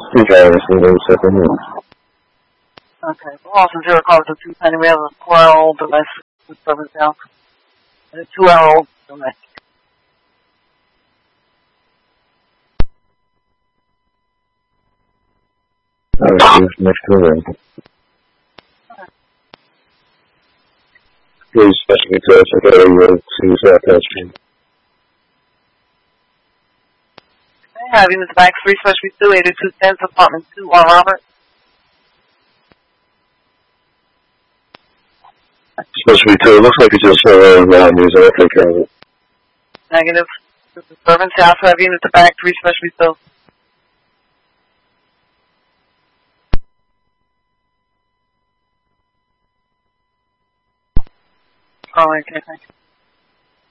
Two drivers need a separate room. Okay. Boston Zero calls to 2 Penny. We have a 4-hour-old domestic disturbance house. And a 2-hour-old domestic. Next to the room. Please specially to Secretary to South Street. Okay, have Units Back 3, Specialty 2, 8210, Apartment 2 on Robert. Specialty 2, it looks like it's just around news, I'll take care of it. Negative. Disturbance house, have Units Back 3, Specialty 2. Oh, okay, thank you.